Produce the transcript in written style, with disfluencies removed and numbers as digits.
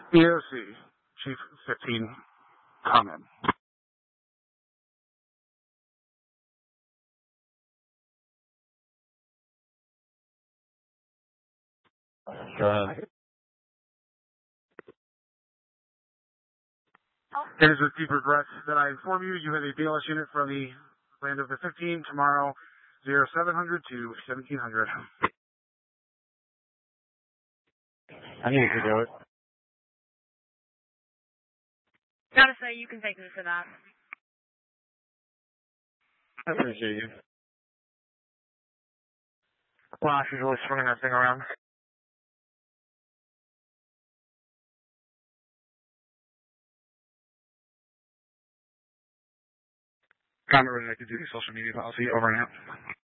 EOC, Chief 15, come in. Go ahead. It is with deep regret that I inform you you have a BLS unit from the land of the 15 tomorrow, 0700 to 1700. I need to do it. Gotta say, you can thank me for that. I appreciate you. Wow, she's really swinging that thing around. Comment ready to do social media policy over and out.